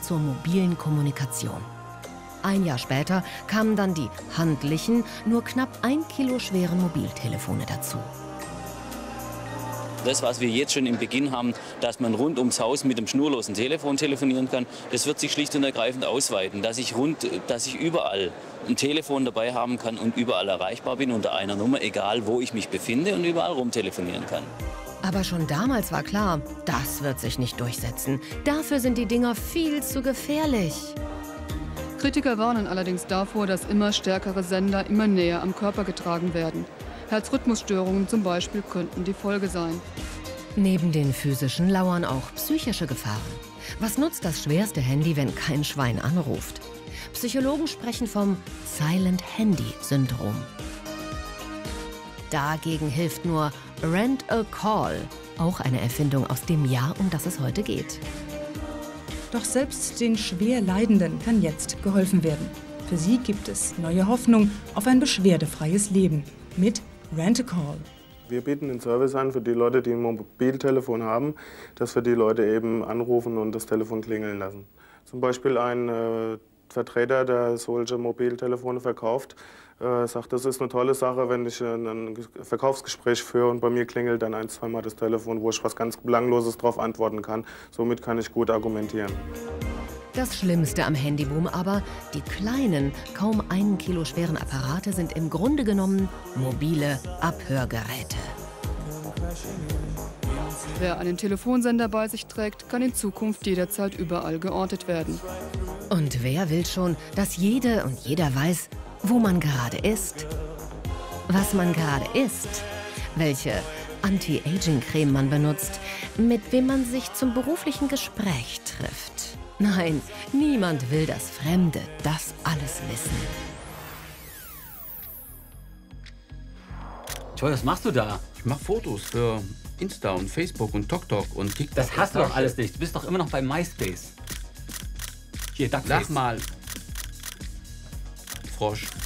zur mobilen Kommunikation. Ein Jahr später kamen dann die handlichen, nur knapp 1 Kilo schweren Mobiltelefone dazu. Das, was wir jetzt schon im Beginn haben, dass man rund ums Haus mit dem schnurlosen Telefon telefonieren kann, das wird sich schlicht und ergreifend ausweiten, dass ich überall ein Telefon dabei haben kann und überall erreichbar bin unter einer Nummer, egal wo ich mich befinde und überall rumtelefonieren kann. Aber schon damals war klar, das wird sich nicht durchsetzen. Dafür sind die Dinger viel zu gefährlich. Kritiker warnen allerdings davor, dass immer stärkere Sender immer näher am Körper getragen werden. Herzrhythmusstörungen zum Beispiel könnten die Folge sein. Neben den physischen lauern auch psychische Gefahren. Was nutzt das schwerste Handy, wenn kein Schwein anruft? Psychologen sprechen vom Silent-Handy-Syndrom. Dagegen hilft nur Rent a Call, auch eine Erfindung aus dem Jahr, um das es heute geht. Doch selbst den schwer Leidenden kann jetzt geholfen werden. Für sie gibt es neue Hoffnung auf ein beschwerdefreies Leben mit Rent a Call. Wir bieten den Service an für die Leute, die ein Mobiltelefon haben, dass wir die Leute eben anrufen und das Telefon klingeln lassen. Zum Beispiel ein Vertreter, der solche Mobiltelefone verkauft, sagt, das ist eine tolle Sache, wenn ich ein Verkaufsgespräch führe und bei mir klingelt dann 1-, 2-mal das Telefon, wo ich was ganz Belangloses darauf antworten kann. Somit kann ich gut argumentieren. Das Schlimmste am Handyboom aber, die kleinen, kaum 1 Kilo schweren Apparate sind im Grunde genommen mobile Abhörgeräte. Wer einen Telefonsender bei sich trägt, kann in Zukunft jederzeit überall geortet werden. Und wer will schon, dass jede und jeder weiß, wo man gerade ist, was man gerade isst, welche Anti-Aging-Creme man benutzt, mit wem man sich zum beruflichen Gespräch trifft. Nein, niemand will, dass Fremde das alles wissen. Toll, was machst du da? Ich mache Fotos für Insta und Facebook und TokTok und TikTok. Das hast du doch alles nicht. Du bist doch immer noch bei MySpace. Hier, Duckface. Lach mal. Frosch.